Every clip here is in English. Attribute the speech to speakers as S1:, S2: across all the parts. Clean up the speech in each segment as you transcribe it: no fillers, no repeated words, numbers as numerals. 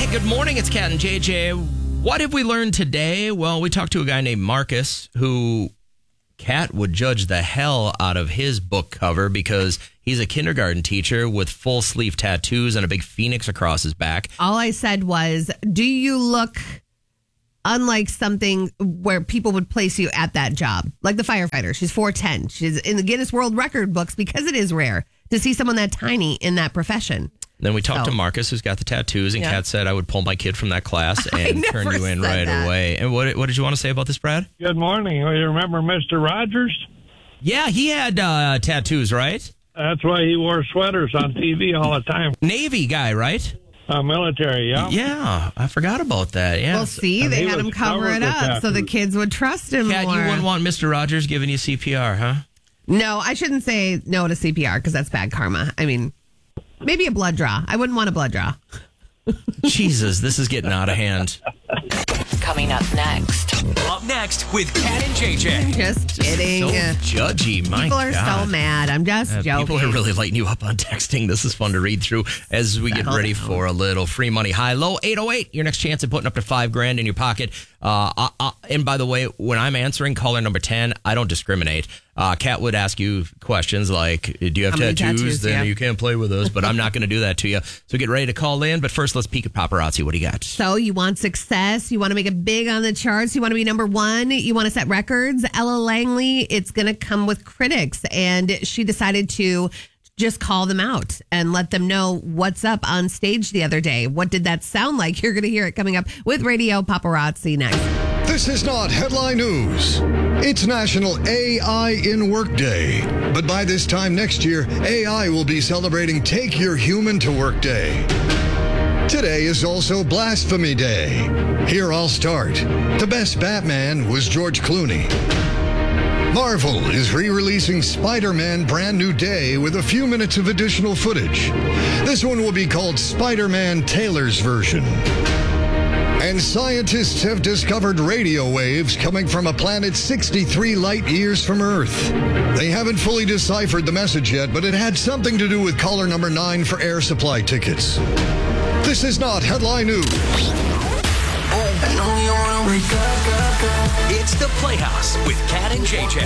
S1: Good morning. It's Kat and JJ. What have we learned today? Well, we talked to a guy named Marcus who Kat would judge the hell out of his book cover because he's a kindergarten teacher with full sleeve tattoos and a big phoenix across his back.
S2: All I said was, do you look unlike something where people would place you at that job? Like the firefighter. She's 4'10". She's in the Guinness World Record books because it is rare to see someone that tiny in that profession.
S1: Then we talked to Marcus, who's got the tattoos, and Kat said I would pull my kid from that class and turn you in right away. And what did you want to say about this, Brad?
S3: Good morning. You remember Mr. Rogers?
S1: Yeah, he had tattoos, right?
S3: That's why he wore sweaters on TV all the time.
S1: Navy guy, right?
S3: Military, yeah.
S1: Yeah, I forgot about that. Yeah.
S2: Well, see, they had him cover it up so the kids would trust him
S1: Kat,
S2: more.
S1: you wouldn't want Mr. Rogers giving you CPR, huh?
S2: No, I shouldn't say no to CPR because that's bad karma. I mean, maybe a blood draw. I wouldn't want a blood draw.
S1: Jesus, this is getting out of hand.
S4: Coming up next.
S5: Up next with Kat and JJ.
S2: Just kidding.
S1: So judgy, my
S2: People are
S1: God.
S2: so mad. I'm just joking.
S1: People are really lighting you up on texting. This is fun to read through as we get ready for a little free money high low 808. Your next chance at putting up to $5,000 in your pocket. And by the way, when I'm answering caller number 10, I don't discriminate. Kat would ask you questions like, do you have tattoos? Then you can't play with us, but I'm not going to do that to you. So get ready to call in. But first, let's peek at paparazzi. What do you got?
S2: So you want success. You want to make it big on the charts. You want to be number one. You want to set records. Ella Langley, it's going to come with critics. And she decided to just call them out and let them know what's up on stage the other day. What did that sound like? You're going to hear it coming up with Radio Paparazzi next.
S6: This is not headline news. It's National AI in Work Day. But by this time next year, AI will be celebrating Take Your Human to Work Day. Today is also Blasphemy Day. Here I'll start. The best Batman was George Clooney. Marvel is re-releasing Spider-Man Brand New Day with a few minutes of additional footage. This one will be called Spider-Man Taylor's version. And scientists have discovered radio waves coming from a planet 63 light years from Earth. They haven't fully deciphered the message yet, but it had something to do with caller number 9 for air supply tickets. This is not headline news.
S5: It's the Playhouse with Kat and JJ.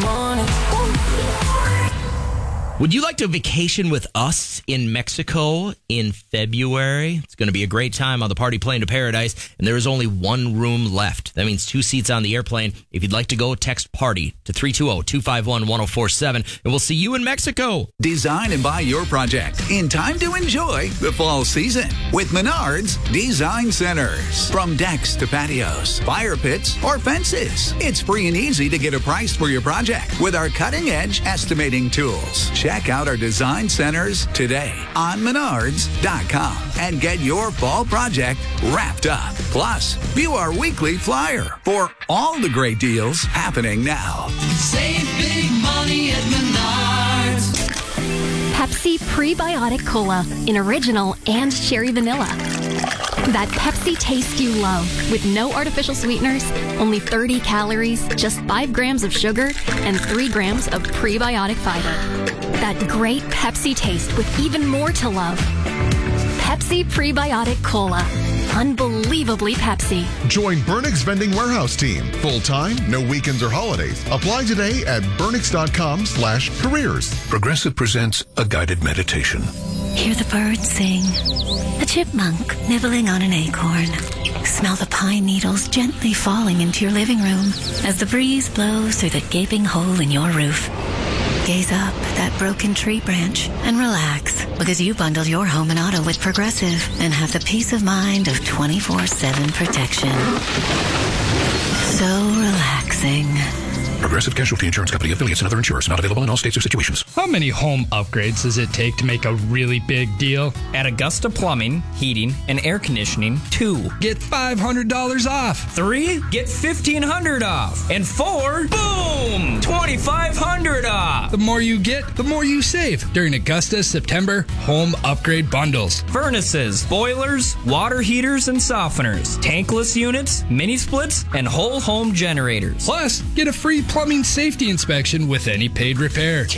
S1: Would you like to vacation with us in Mexico in February? It's going to be a great time on the party plane to paradise, and there is only one room left. That means 2 seats on the airplane. If you'd like to go, text PARTY to 320-251-1047, and we'll see you in Mexico.
S7: Design and buy your project in time to enjoy the fall season with Menards Design Centers. From decks to patios, fire pits, or fences, it's free and easy to get a price for your project with our cutting-edge estimating tools. Check out our design centers today on Menards.com and get your fall project wrapped up. Plus, view our weekly flyer for all the great deals happening now.
S8: Save big money at Menards.
S9: Pepsi Prebiotic Cola in original and cherry vanilla. That Pepsi taste you love with no artificial sweeteners, only 30 calories, just 5 grams of sugar, and 3 grams of prebiotic fiber. That great Pepsi taste with even more to love. Pepsi Prebiotic Cola. Unbelievably Pepsi.
S10: Join Burnix Vending Warehouse Team. Full-time, no weekends or holidays. Apply today at Burnix.com/careers.
S11: Progressive presents a guided meditation.
S12: Hear the birds sing. A chipmunk nibbling on an acorn. Smell the pine needles gently falling into your living room as the breeze blows through the gaping hole in your roof. Gaze up at that broken tree branch and relax because you bundled your home and auto with Progressive and have the peace of mind of 24/7 protection. So relaxing.
S11: Progressive Casualty Insurance Company, affiliates, and other insurers. Not available in all states or situations.
S13: How many home upgrades does it take to make a really big deal?
S14: At Augusta Plumbing, Heating, and Air Conditioning, 2.
S13: Get $500 off.
S14: 3. Get $1,500 off. And 4. Boom! $2,500 off.
S13: The more you get, the more you save during Augusta's September home upgrade bundles.
S14: Furnaces, boilers, water heaters and softeners, tankless units, mini splits, and whole home generators.
S13: Plus, get a free plumbing safety inspection with any paid repair.
S5: KCLD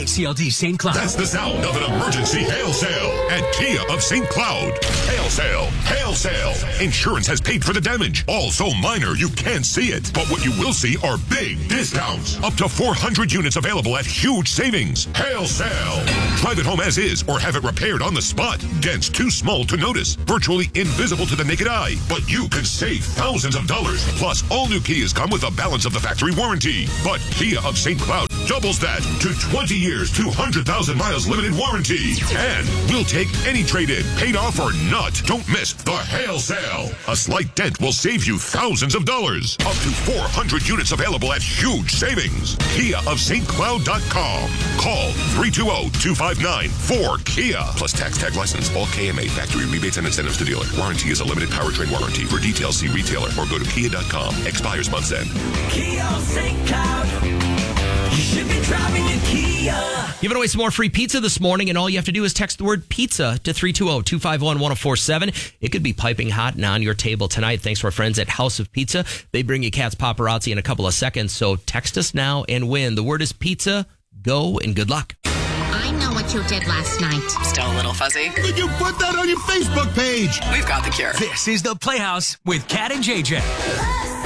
S5: Emergency St. Cloud.
S11: That's the sound of an emergency hail sale at Kia of St. Cloud. Hail sale. Hail sale. Insurance has paid for the damage. All so minor you can't see it. But what you will see are big discounts. Up to 400 units available at huge savings. Hail sale. Drive it home as is or have it repaired on the spot. Dents too small to notice. Virtually invisible to the naked eye. But you can save thousands of dollars. Plus, all new Kias come with a balance of the factory warranty. But Kia of St. Cloud doubles that to 20 years, 200,000 miles limited warranty. And we'll take any trade-in, paid off or not. Don't miss the hail sale. A slight dent will save you thousands of dollars. Up to 400 units available at huge savings. Kia of stcloud.com. Call 320-259-4KIA. Plus tax tag license. All KMA factory rebates and incentives to dealer. Warranty is a limited powertrain warranty. For details, see retailer or go to kia.com. Expires month's end.
S8: Kia of St. Cloud. You should be driving a Kia.
S1: Giving away some more free pizza this morning, and all you have to do is text the word pizza to 320-251-1047. It could be piping hot and on your table tonight. Thanks to our friends at House of Pizza. They bring you Cat's Paparazzi in a couple of seconds, so text us now and win. The word is pizza. Go and good luck.
S15: I know what you did last night.
S5: Still a little fuzzy?
S16: Then you put that on your Facebook page.
S5: We've got the cure. This is The Playhouse with Cat and JJ.